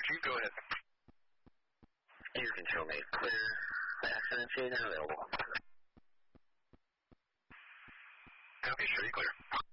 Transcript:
Chief, go ahead. Air control made clear. Accident now available. Copy, sure you clear.